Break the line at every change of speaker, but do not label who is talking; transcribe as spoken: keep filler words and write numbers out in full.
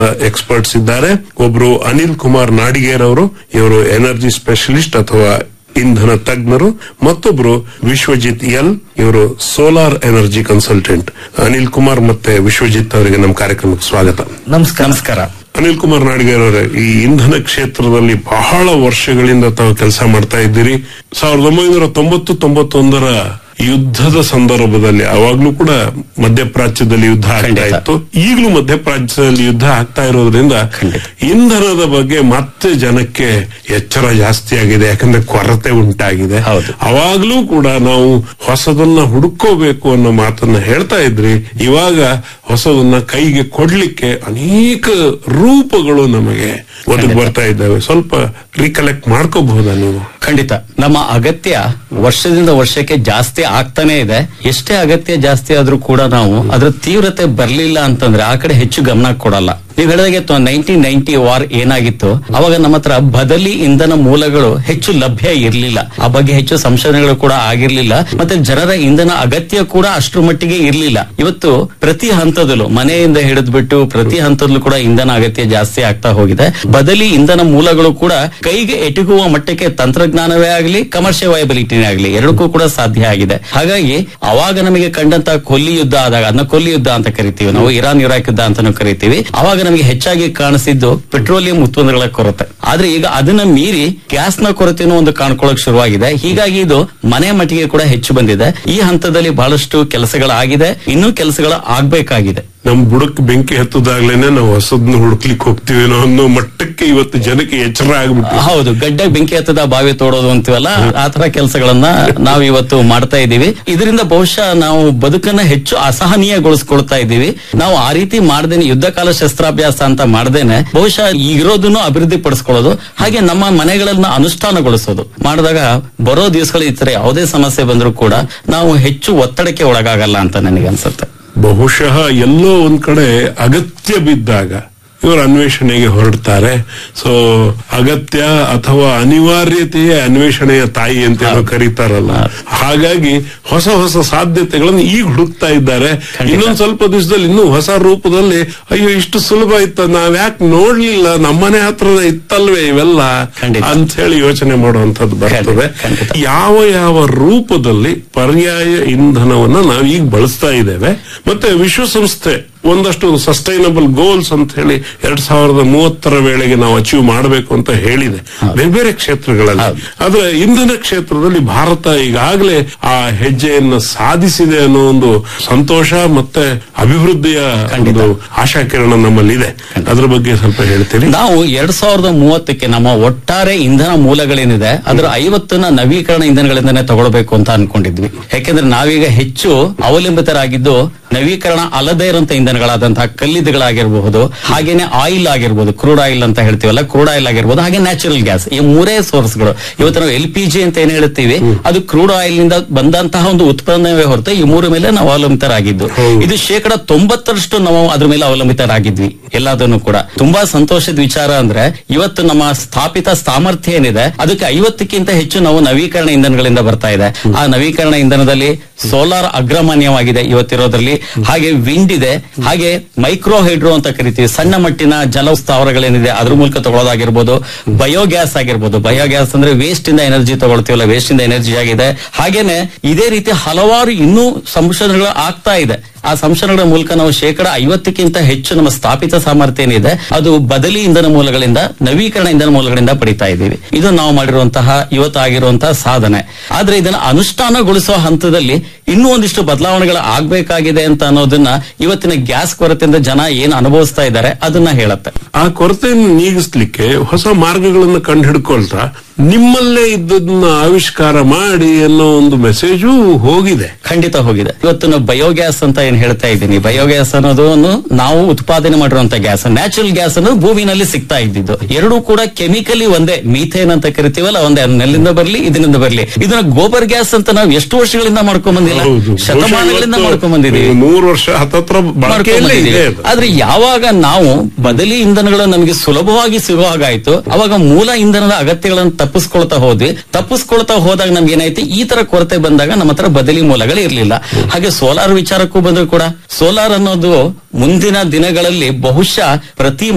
Experts ಇದ್ದಾರೆ. ಒಬ್ರು ಅನಿಲ್ ಕುಮಾರ್ ನಾಡಿಗೇರ್ ಅವರು, ಇವರು ಎನರ್ಜಿ ಸ್ಪೆಷಲಿಸ್ಟ್ ಅಥವಾ ಇಂಧನ ತಜ್ಞರು. ಮತ್ತೊಬ್ರು ವಿಶ್ವಜಿತ್ ಎಲ್, ಇವರು solar energy consultant. Anil Kumar ಮತ್ತೆ ವಿಶ್ವಜಿತ್ ಅವರಿಗೆ ನಮ್ಮ ಕಾರ್ಯಕ್ರಮಕ್ಕೆ ಸ್ವಾಗತ.
ನಮಸ್ಕಾರ. ನಮಸ್ಕಾರ.
ಅನಿಲ್ ಕುಮಾರ್ ನಾಡಿಗೇರ್ ಅವರೇ, ಈ ಇಂಧನ ಕ್ಷೇತ್ರದಲ್ಲಿ ಬಹಳ ವರ್ಷಗಳಿಂದ ತಾವು ಕೆಲಸ ಮಾಡ್ತಾ ಇದ್ದೀರಿ. ಸಾವಿರದ ಒಂಬೈನೂರ ತೊಂಬತ್ತು ತೊಂಬತ್ತೊಂದರ ಯುದ್ಧದ ಸಂದರ್ಭದಲ್ಲಿ ಅವಾಗ್ಲೂ ಕೂಡ ಮಧ್ಯಪ್ರಾಚ್ಯದಲ್ಲಿ ಯುದ್ಧ ಆಗ್ತಾ ಇತ್ತು. ಈಗಲೂ ಮಧ್ಯಪ್ರಾಚ್ಯದಲ್ಲಿ ಯುದ್ಧ ಆಗ್ತಾ ಇರೋದ್ರಿಂದ ಇಂಧನದ ಬಗ್ಗೆ ಮತ್ತೆ ಜನಕ್ಕೆ ಎಚ್ಚರ ಜಾಸ್ತಿ ಆಗಿದೆ, ಯಾಕಂದ್ರೆ ಕೊರತೆ ಉಂಟಾಗಿದೆ. ಅವಾಗ್ಲೂ ಕೂಡ ನಾವು ಹೊಸದನ್ನ ಹುಡುಕೋಬೇಕು ಅನ್ನೋ ಮಾತನ್ನ ಹೇಳ್ತಾ ಇದ್ರಿ. ಇವಾಗ ಹೊಸದನ್ನ ಕೈಗೆ ಕೊಡ್ಲಿಕ್ಕೆ ಅನೇಕ ರೂಪಗಳು ನಮಗೆ ಒದಗಿ ಬರ್ತಾ ಇದ್ದಾವೆ. ಸ್ವಲ್ಪ ರಿಕಲೆಕ್ಟ್ ಮಾಡ್ಕೋಬಹುದಾ ನೀವು?
ಖಂಡಿತ. ನಮ್ಮ ಅಗತ್ಯ ವರ್ಷದಿಂದ ವರ್ಷಕ್ಕೆ ಜಾಸ್ತಿ ಆಗ್ತಾನೆ ಇದೆ. ಎಷ್ಟೇ ಅಗತ್ಯ ಜಾಸ್ತಿ ಆದ್ರೂ ಕೂಡ ನಾವು ಅದರ ತೀವ್ರತೆ ಬರ್ಲಿಲ್ಲ ಅಂತಂದ್ರೆ ಆ ಕಡೆ ಹೆಚ್ಚು ಗಮನ ಕೊಡಲ್ಲ. ನೀವು ಹೇಳಿದಾಗೆ ನೈನ್ಟೀನ್ ನೈನ್ಟಿ ವಾರ್ ಏನಾಗಿತ್ತು, ಅವಾಗ ನಮ್ಮ ಹತ್ರ ಬದಲಿ ಇಂಧನ ಮೂಲಗಳು ಹೆಚ್ಚು ಲಭ್ಯ ಇರಲಿಲ್ಲ. ಆ ಬಗ್ಗೆ ಹೆಚ್ಚು ಸಂಶೋಧನೆಗಳು ಕೂಡ ಆಗಿರ್ಲಿಲ್ಲ. ಮತ್ತೆ ಜನರ ಇಂಧನ ಅಗತ್ಯ ಕೂಡ ಅಷ್ಟರ ಮಟ್ಟಿಗೆ ಇರಲಿಲ್ಲ. ಇವತ್ತು ಪ್ರತಿ ಹಂತದಲ್ಲೂ, ಮನೆಯಿಂದ ಹಿಡಿದ್ಬಿಟ್ಟು ಪ್ರತಿ ಹಂತದಲ್ಲೂ ಕೂಡ ಇಂಧನ ಅಗತ್ಯ ಜಾಸ್ತಿ ಆಗ್ತಾ ಹೋಗಿದೆ. ಬದಲಿ ಇಂಧನ ಮೂಲಗಳು ಕೂಡ ಕೈಗೆ ಎಟುಕುವ ಮಟ್ಟಕ್ಕೆ ತಂತ್ರಜ್ಞಾನವೇ ಆಗಲಿ, ಕಮರ್ಷಿಯಲ್ ವಯಬಿಲಿಟಿನೇ ಆಗಲಿ, ಎರಡಕ್ಕೂ ಕೂಡ ಸಾಧ್ಯ ಆಗಿದೆ. ಹಾಗಾಗಿ ಅವಾಗ ನಮಗೆ ಕಂಡಂತ ಕೊಲ್ಲಿ ಯುದ್ಧ ಆದಾಗ, ಅದನ್ನ ಕೊಲ್ಲಿ ಯುದ್ಧ ಅಂತ ಕರಿತೀವಿ ನಾವು, ಇರಾನ್ ಇರಾಕ್ ಯುದ್ಧ ಅಂತಾನು ಕರಿತೀವಿ. ಅವಾಗ ನಮಗೆ ಹೆಚ್ಚಾಗಿ ಕಾಣಿಸಿದ್ದು ಪೆಟ್ರೋಲಿಯಂ ಉತ್ಪನ್ನಗಳ ಕೊರತೆ. ಆದ್ರೆ ಈಗ ಅದನ್ನ ಮೀರಿ ಗ್ಯಾಸ್ ನ ಕೊರತೆನೂ ಒಂದು ಕಾಣ್ಕೊಳ್ಳೋಕೆ ಶುರುವಾಗಿದೆ. ಹೀಗಾಗಿ ಇದು ಮನೆ ಮಟ್ಟಿಗೆ ಕೂಡ ಹೆಚ್ಚು ಬಂದಿದೆ. ಈ ಹಂತದಲ್ಲಿ ಬಹಳಷ್ಟು ಕೆಲಸಗಳಾಗಿದೆ, ಇನ್ನೂ ಕೆಲಸಗಳು ಆಗ್ಬೇಕಾಗಿದೆ.
ನಮ್ ಬುಡಕ್ ಬೆಂಕಿ ಹತ್ತದಾಗ್ಲೇನೆ ನಾವು ಹೊಸದನ್ನ ಹುಡುಕ್ಲಿಕ್ಕೆ ಹೋಗ್ತೀವೇನೋ ಅನ್ನೋ ಮಟ್ಟಕ್ಕೆ ಇವತ್ತು ಜನಕ್ಕೆ ಎಚ್ಚರ ಆಗ್ಬಿಟ್ಟು.
ಹೌದು, ಗಡ್ಡೆ ಬೆಂಕಿ ಹತ್ತದ ಬಾವಿ ತೋಡೋದು ಅಂತೀವಲ್ಲ, ಆ ತರ ಕೆಲಸಗಳನ್ನ ನಾವು ಇವತ್ತು ಮಾಡ್ತಾ ಇದ್ದೀವಿ. ಇದರಿಂದ ಬಹುಶಃ ನಾವು ಬದುಕನ್ನ ಹೆಚ್ಚು ಅಸಹನೀಯಗೊಳಿಸ್ಕೊಳ್ತಾ ಇದ್ದೀವಿ. ನಾವು ಆ ರೀತಿ ಮಾಡ್ದೇನೆ, ಯುದ್ಧ ಕಾಲ ಶಸ್ತ್ರಾಭ್ಯಾಸ ಅಂತ ಮಾಡ್ದೇನೆ ಬಹುಶಃ ಈಗಿರೋದನ್ನು ಅಭಿವೃದ್ಧಿ ಪಡಿಸ್ಕೊಳ್ಳೋದು, ಹಾಗೆ ನಮ್ಮ ಮನೆಗಳನ್ನ ಅನುಷ್ಠಾನಗೊಳಿಸೋದು ಮಾಡಿದಾಗ ಬರೋ ದಿವಸಗಳು ಈ ತರ ಯಾವುದೇ ಸಮಸ್ಯೆ ಬಂದರೂ ಕೂಡ ನಾವು ಹೆಚ್ಚು ಒತ್ತಡಕ್ಕೆ ಒಳಗಾಗಲ್ಲ ಅಂತ ನನಗೆ ಅನ್ಸುತ್ತೆ.
ಬಹುಶಃ ಎಲ್ಲೋ ಒಂದ್ ಕಡೆ ಅಗತ್ಯ ಬಿದ್ದಾಗ ಇವರು ಅನ್ವೇಷಣೆಗೆ ಹೊರಡ್ತಾರೆ. ಸೊ ಅಗತ್ಯ ಅಥವಾ ಅನಿವಾರ್ಯತೆಯೇ ಅನ್ವೇಷಣೆಯ ತಾಯಿ ಅಂತ ಕರೀತಾರಲ್ಲ, ಹಾಗಾಗಿ ಹೊಸ ಹೊಸ ಸಾಧ್ಯತೆಗಳನ್ನು ಈಗ ಹುಡುಕ್ತಾ ಇದ್ದಾರೆ. ಇನ್ನೊಂದ್ ಸ್ವಲ್ಪ ದಿವಸದಲ್ಲಿ ಇನ್ನೂ ಹೊಸ ರೂಪದಲ್ಲಿ, ಅಯ್ಯೋ ಇಷ್ಟು ಸುಲಭ ಇತ್ತ, ನಾವ್ ಯಾಕೆ ನೋಡ್ಲಿಲ್ಲ, ನಮ್ಮನೆ ಹತ್ರ ಇತ್ತಲ್ವೇ ಇವೆಲ್ಲ ಅಂತ ಹೇಳಿ ಯೋಚನೆ ಮಾಡುವಂತದ್ದು ಬರ್ತದೆ. ಯಾವ ಯಾವ ರೂಪದಲ್ಲಿ ಪರ್ಯಾಯ ಇಂಧನವನ್ನ ನಾವು ಈಗ ಬಳಸ್ತಾ ಇದ್ದೇವೆ. ಮತ್ತೆ ವಿಶ್ವಸಂಸ್ಥೆ ಒಂದಷ್ಟು ಸಸ್ಟೈನಬಲ್ ಗೋಲ್ಸ್ ಅಂತ ಹೇಳಿ ಎರಡ್ ಸಾವಿರದ ಮೂವತ್ತರ ವೇಳೆಗೆ ನಾವು ಅಚೀವ್ ಮಾಡಬೇಕು ಅಂತ ಹೇಳಿದೆ ಬೇರೆ ಬೇರೆ ಕ್ಷೇತ್ರಗಳಲ್ಲಿ. ಆದ್ರೆ ಇಂಧನ ಕ್ಷೇತ್ರದಲ್ಲಿ ಭಾರತ ಈಗಾಗಲೇ ಆ ಹೆಜ್ಜೆಯನ್ನು ಸಾಧಿಸಿದೆ ಅನ್ನೋ ಒಂದು ಸಂತೋಷ ಮತ್ತೆ ಅಭಿವೃದ್ಧಿಯ ಒಂದು ಆಶಾಕಿರಣ ನಮ್ಮಲ್ಲಿದೆ. ಅದ್ರ ಬಗ್ಗೆ ಸ್ವಲ್ಪ ಹೇಳ್ತೀರಿ?
ನಾವು ಎರಡ್ ಸಾವಿರದ ಮೂವತ್ತಕ್ಕೆ ನಮ್ಮ ಒಟ್ಟಾರೆ ಇಂಧನ ಮೂಲಗಳೇನಿದೆ ಅದರ ಐವತ್ತನ್ನ ನವೀಕರಣ ಇಂಧನಗಳಿಂದನೇ ತಗೊಳ್ಬೇಕು ಅಂತ ಅನ್ಕೊಂಡಿದ್ವಿ. ಯಾಕೆಂದ್ರೆ ನಾವೀಗ ಹೆಚ್ಚು ಅವಲಂಬಿತರಾಗಿದ್ದು ನವೀಕರಣ ಅಲ್ಲದೇ ಇರುವಂತಹ ಇಂಧನಗಳಾದಂತಹ ಕಲ್ಲಿದ್ದಗಳಾಗಿರಬಹುದು, ಹಾಗೇನೆ ಆಯಿಲ್ ಆಗಿರ್ಬೋದು, ಕ್ರೂಡ್ ಆಯಿಲ್ ಅಂತ ಹೇಳ್ತೀವಲ್ಲ, ಕ್ರೂಡ್ ಆಯಿಲ್ ಆಗಿರ್ಬೋದು, ಹಾಗೆ ನ್ಯಾಚುರಲ್ ಗ್ಯಾಸ್. ಈ ಮೂರೇ ಸೋರ್ಸ್ಗಳು. ಇವತ್ತು ನಾವು ಎಲ್ ಪಿ ಜಿ ಅಂತ ಏನ್ ಹೇಳ್ತೀವಿ, ಅದು ಕ್ರೂಡ್ ಆಯಿಲ್ ನಿಂದ ಬಂದಂತಹ ಒಂದು ಉತ್ಪನ್ನವೇ ಹೊರತು ಈ ಮೂರ ಮೇಲೆ ನಾವು ಅವಲಂಬಿತರಾಗಿದ್ದು. ಇದು ಶೇಕಡ ತೊಂಬತ್ತರಷ್ಟು ನಾವು ಅದ್ರ ಮೇಲೆ ಅವಲಂಬಿತರಾಗಿದ್ವಿ ಎಲ್ಲದನ್ನು ಕೂಡ. ತುಂಬಾ ಸಂತೋಷದ ವಿಚಾರ ಅಂದ್ರೆ ಇವತ್ತು ನಮ್ಮ ಸ್ಥಾಪಿತ ಸಾಮರ್ಥ್ಯ ಏನಿದೆ ಅದಕ್ಕೆ ಐವತ್ತಕ್ಕಿಂತ ಹೆಚ್ಚು ನಾವು ನವೀಕರಣ ಇಂಧನಗಳಿಂದ ಬರ್ತಾ ಇದೆ. ಆ ನವೀಕರಣ ಇಂಧನದಲ್ಲಿ ಸೋಲಾರ್ ಅಗ್ರಮಾನ್ಯವಾಗಿದೆ ಇವತ್ತಿರೋದ್ರಲ್ಲಿ, ಹಾಗೆ ವಿಂಡ್ ಇದೆ, ಹಾಗೆ ಮೈಕ್ರೋ ಹೈಡ್ರೋ ಅಂತ ಕರಿತೀವಿ, ಸಣ್ಣ ಮಟ್ಟಿನ ಜಲ ಸ್ಥಾವರಗಳೇನಿದೆ ಅದ್ರ ಮೂಲಕ ತಗೊಳ್ಳೋದಾಗಿರ್ಬೋದು, ಬಯೋಗ್ಯಾಸ್ ಆಗಿರ್ಬೋದು. ಬಯೋಗ್ಯಾಸ್ ಅಂದ್ರೆ ವೇಸ್ಟ್ ಇಂದ ಎನರ್ಜಿ ತಗೊಳ್ತೀವಲ್ಲ, ವೇಸ್ಟ್ ಇಂದ ಎನರ್ಜಿ ಆಗಿದೆ. ಹಾಗೇನೆ ಇದೇ ರೀತಿ ಹಲವಾರು ಇನ್ನೂ ಸಂಶೋಧನೆಗಳು ಆಗ್ತಾ ಇದೆ. ಆ ಸಂಶೋಧನೆಗಳ ಮೂಲಕ ನಾವು ಶೇಕಡ ಐವತ್ತಕ್ಕಿಂತ ಹೆಚ್ಚು ನಮ್ಮ ಸ್ಥಾಪಿತ ಸಾಮರ್ಥ್ಯ ಏನಿದೆ ಅದು ಬದಲಿ ಇಂಧನ ಮೂಲಗಳಿಂದ, ನವೀಕರಣ ಇಂಧನ ಮೂಲಗಳಿಂದ ಪಡಿತಾ ಇದ್ದೀವಿ. ಇದು ನಾವು ಮಾಡಿರುವಂತಹ ಇವತ್ತಾಗಿರುವಂತಹ ಸಾಧನೆ. ಆದ್ರೆ ಇದನ್ನ ಅನುಷ್ಠಾನಗೊಳಿಸುವ ಹಂತದಲ್ಲಿ ಇನ್ನೂ ಒಂದಿಷ್ಟು ಬದಲಾವಣೆಗಳು ಆಗ್ಬೇಕಾಗಿದೆ ಅಂತ ಅನ್ನೋದನ್ನ ಇವತ್ತಿನ ಗ್ಯಾಸ್ ಕೊರತೆಯಿಂದ ಜನ ಏನ್ ಅನುಭವಿಸ್ತಾ ಇದ್ದಾರೆ ಅದನ್ನ ಹೇಳುತ್ತೆ.
ಆ ಕೊರತೆಯನ್ನು ನೀಗಿಸ್ಲಿಕ್ಕೆ ಹೊಸ ಮಾರ್ಗಗಳನ್ನು ಕಂಡು ಹಿಡ್ಕೊಳ್ತಾ ನಿಮ್ಮಲ್ಲೇ ಇದ್ದದನ್ನ ಆವಿಷ್ಕಾರ ಮಾಡಿ ಅನ್ನೋ ಒಂದು ಮೆಸೇಜು ಹೋಗಿದೆ.
ಖಂಡಿತ ಹೋಗಿದೆ. ಇವತ್ತು ನಾವು ಬಯೋಗ್ಯಾಸ್ ಅಂತ ಏನ್ ಹೇಳ್ತಾ ಇದ್ದೀನಿ, ಬಯೋಗ್ಯಾಸ್ ಅನ್ನೋದು ನಾವು ಉತ್ಪಾದನೆ ಮಾಡಿರುವಂತ ಗ್ಯಾಸ್, ನ್ಯಾಚುರಲ್ ಗ್ಯಾಸ್ ಅನ್ನೋದು ಭೂಮಿನಲ್ಲಿ ಸಿಗ್ತಾ ಇದ್ದಿದ್ದು. ಎರಡೂ ಕೂಡ ಕೆಮಿಕಲಿ ಒಂದೇ, ಮೀಥೇನ್ ಅಂತ ಕರಿತೀವಲ್ಲ, ಒಂದೇ, ನೆಲ್ಲಿಂದ ಬರ್ಲಿ ಇದರಿಂದ ಬರ್ಲಿ. ಇದನ್ನ ಗೋಬರ್ ಗ್ಯಾಸ್ ಅಂತ ನಾವು ಎಷ್ಟು ವರ್ಷಗಳಿಂದ ಮಾಡ್ಕೊಂಡ್ ಬಂದಿಲ್ಲ, ಶತಮಾನಗಳಿಂದ ಮಾಡ್ಕೊಂಡ್ ಬಂದಿದ್ದೀವಿ,
ಮೂರು ವರ್ಷ ಹತ್ತತ್ರ
ಮಾಡ್ಕೊಂಡಿದ್ದೀವಿ. ಆದ್ರೆ ಯಾವಾಗ ನಾವು ಬದಲಿ ಇಂಧನಗಳು ನಮಗೆ ಸುಲಭವಾಗಿ ಸಿಗೋ ಹಾಗಾಯ್ತು, ಅವಾಗ ಮೂಲ ಇಂಧನದ ಅಗತ್ಯಗಳನ್ನು ತಪ್ಪಿಸ್ಕೊಳ್ತಾ ಹೋದ್ವಿ. ತಪ್ಪಿಸ್ಕೊಳ್ತಾ ಹೋದಾಗ ನಮ್ಗೆ ಏನಾಯ್ತು, ಈ ತರ ಕೊರತೆ ಬಂದಾಗ ನಮ್ಮ ಹತ್ರ ಬದಲಿ ಮೂಲಗಳು ಇರ್ಲಿಲ್ಲ. ಹಾಗೆ ಸೋಲಾರ್ ವಿಚಾರಕ್ಕೂ ಬಂದ್ರು ಕೂಡ, ಸೋಲಾರ್ ಅನ್ನೋದು ಮುಂದಿನ ದಿನಗಳಲ್ಲಿ ಬಹುಶಃ ಪ್ರತಿ